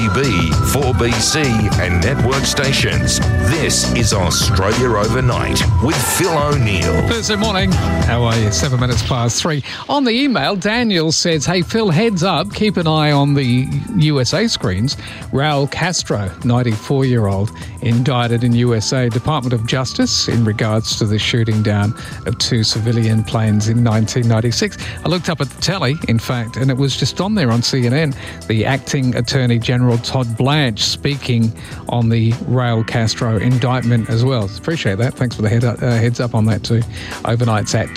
2GB, 4BC and network stations. This is Australia Overnight with Phil O'Neill. Thursday morning. How are you? 7 minutes past 3. On the email, Daniel says, hey, Phil, heads up. Keep an eye on the USA screens. Raul Castro, 94-year-old, indicted in USA Department of Justice in regards to the shooting down of 2 civilian planes in 1996. I looked up at the telly, in fact, and it was just on there on CNN. The acting Attorney General Todd Blanche speaking on the Raul Castro indictment as well. Appreciate that. Thanks for the heads up on that too. Overnight's at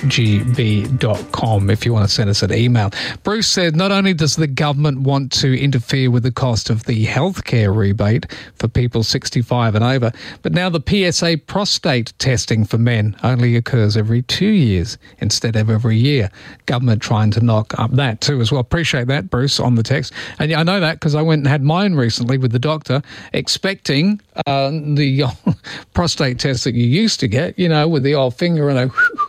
2gb.com if you want to send us an email. Bruce said, not only does the government want to interfere with the cost of the healthcare rebate for people 65 and over, but now the PSA prostate testing for men only occurs every 2 years instead of every year. Government trying to knock up that too as well. Appreciate that, Bruce, on the text. And yeah, I know that because I went and had mine recently with the doctor, expecting the prostate test that you used to get, you know, with the old finger and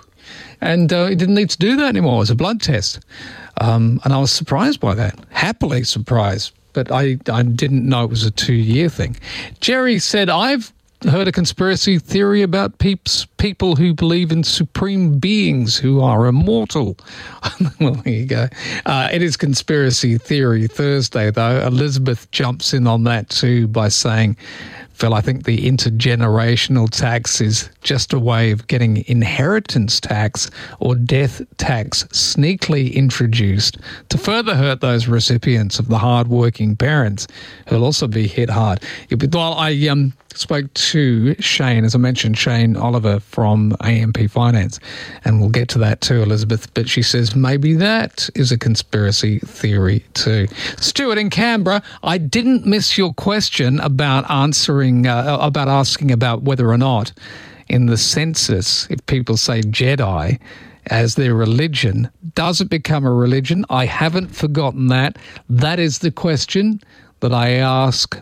it didn't need to do that anymore. It was a blood test. And I was surprised by that, happily surprised. But I didn't know it was a 2-year thing. Jerry said, I've heard a conspiracy theory about people who believe in supreme beings who are immortal. Well, there you go. It is Conspiracy Theory Thursday, though. Elizabeth jumps in on that too by saying, Phil, I think the intergenerational tax is just a way of getting inheritance tax or death tax sneakily introduced to further hurt those recipients of the hard-working parents who'll also be hit hard. Well, I spoke to Shane, as I mentioned, Shane Oliver from AMP Finance, and we'll get to that too, Elizabeth, but she says maybe that is a conspiracy theory too. Stuart in Canberra, I didn't miss your question about asking about whether or not in the census, if people say Jedi as their religion, does it become a religion? I haven't forgotten that. That is the question that I ask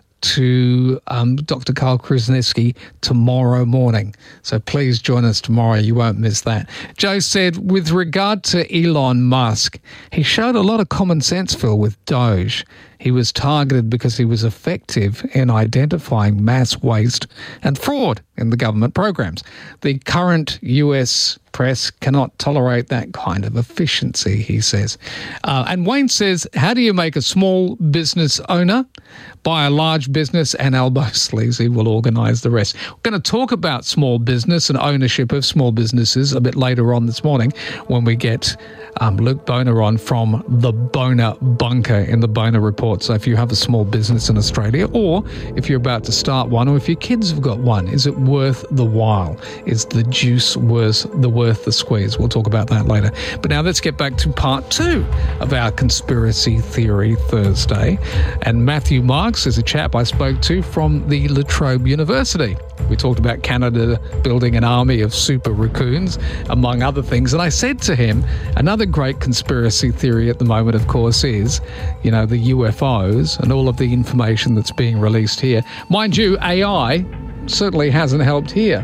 to Dr. Carl Krasniewski tomorrow morning. So please join us tomorrow. You won't miss that. Joe said, with regard to Elon Musk, he showed a lot of common sense, Phil, with Doge. He was targeted because he was effective in identifying mass waste and fraud in the government programs. The current US press cannot tolerate that kind of efficiency, he says. And Wayne says, how do you make a small business owner? Buy a large business and elbow sleazy will organise the rest. We're going to talk about small business and ownership of small businesses a bit later on this morning when we get Luke Boner on from the Boner Bunker in the Boner Report. So if you have a small business in Australia, or if you're about to start one, or if your kids have got one, is it worth the while? Is the juice worth the squeeze? We'll talk about that later. But now let's get back to part 2 of our Conspiracy Theory Thursday. And Matthew Marks is a chap I spoke to from the La Trobe University. We talked about Canada building an army of super raccoons, among other things. And I said to him, another great conspiracy theory at the moment, of course, is, you know, the UFOs and all of the information that's being released here. Mind you, AI certainly hasn't helped here.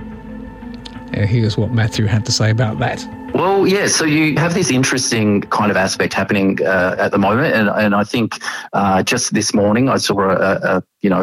Here's what Matthew had to say about that. Well, yeah, so you have this interesting kind of aspect happening at the moment. And I think just this morning I saw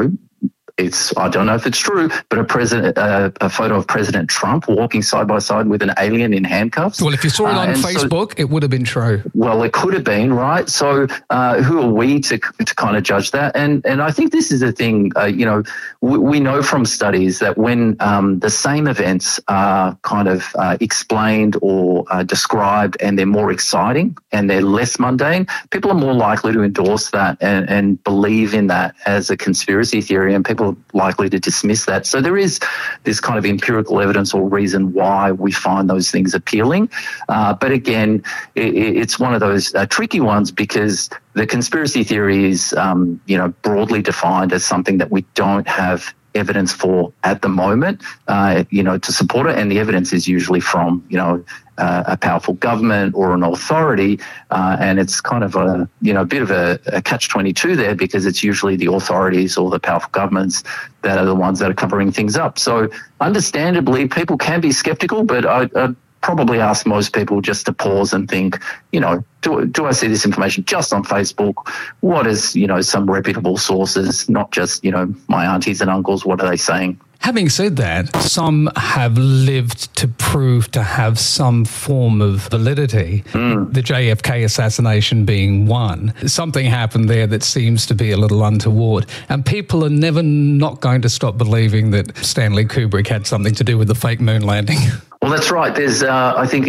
I don't know if it's true, but a photo of President Trump walking side by side with an alien in handcuffs. Well, if you saw it on Facebook, it would have been true. Well, it could have been, right? So who are we to kind of judge that? And I think this is a thing, we know from studies that when the same events are kind of explained or described and they're more exciting and they're less mundane, people are more likely to endorse that and believe in that as a conspiracy theory, and people are likely to dismiss that. So there is this kind of empirical evidence or reason why we find those things appealing. But again, it's one of those tricky ones because the conspiracy theory is, broadly defined as something that we don't have evidence for at the moment, to support it. And the evidence is usually from, a powerful government or an authority. And it's kind of a bit of a catch-22 there, because it's usually the authorities or the powerful governments that are the ones that are covering things up. So understandably, people can be skeptical, but I probably ask most people just to pause and think, do I see this information just on Facebook? What is, some reputable sources, not just, my aunties and uncles, what are they saying? Having said that, some have lived to prove to have some form of validity, the JFK assassination being one. Something happened there that seems to be a little untoward, and people are never not going to stop believing that Stanley Kubrick had something to do with the fake moon landing. Well, that's right. There's, I think,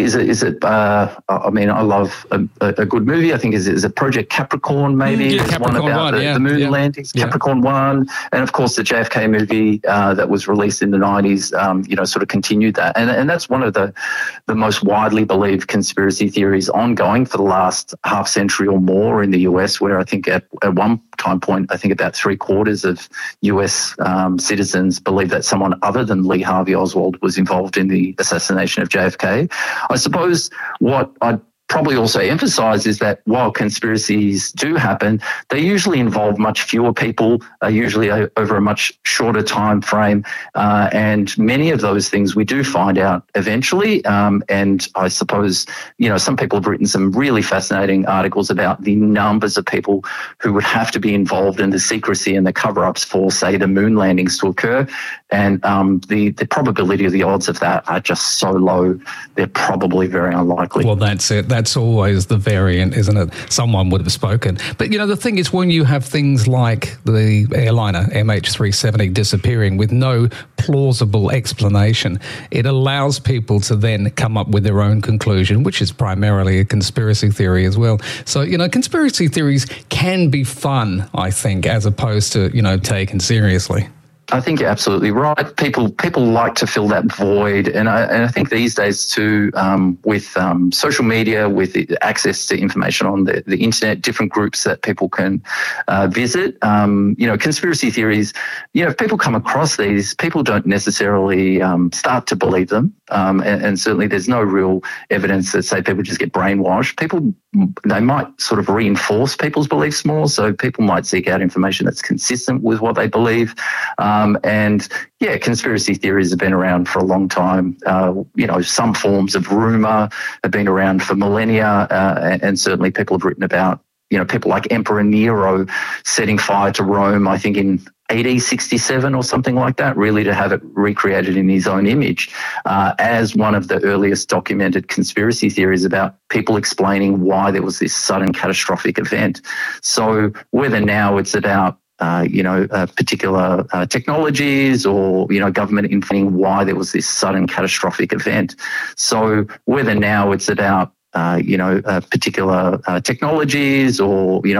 I love a good movie. I think is it Project Capricorn, maybe? Yeah, Capricorn one about the moon landings, Capricorn 1. And, of course, the JFK movie that was released in the 90s, sort of continued that. And that's one of the most widely believed conspiracy theories ongoing for the last half century or more in the US, where I think at one time point, I think about 3/4 of US citizens believe that someone other than Lee Harvey Oswald was involved in the assassination of JFK. I suppose what I'd probably also emphasize is that while conspiracies do happen, they usually involve much fewer people, usually over a much shorter time frame. And many of those things we do find out eventually. And I suppose, some people have written some really fascinating articles about the numbers of people who would have to be involved in the secrecy and the cover-ups for, say, the moon landings to occur. And the probability of the odds of that are just so low, they're probably very unlikely. Well, that's it. That's always the variant, isn't it? Someone would have spoken. But, the thing is, when you have things like the airliner MH370 disappearing with no plausible explanation, it allows people to then come up with their own conclusion, which is primarily a conspiracy theory as well. So, conspiracy theories can be fun, I think, as opposed to, taken seriously. I think you're absolutely right. People like to fill that void, and I think these days too, with social media, with access to information on the internet, different groups that people can visit. Conspiracy theories. If people come across these, people don't necessarily start to believe them, and certainly there's no real evidence that say people just get brainwashed. They might sort of reinforce people's beliefs more, so people might seek out information that's consistent with what they believe. Conspiracy theories have been around for a long time. Some forms of rumor have been around for millennia, and certainly people have written about, people like Emperor Nero setting fire to Rome, I think in AD 67 or something like that, really to have it recreated in his own image, as one of the earliest documented conspiracy theories about people explaining why there was this sudden catastrophic event. So whether now it's about particular technologies or, government informing why there was this sudden catastrophic event. So whether now it's about, particular technologies or,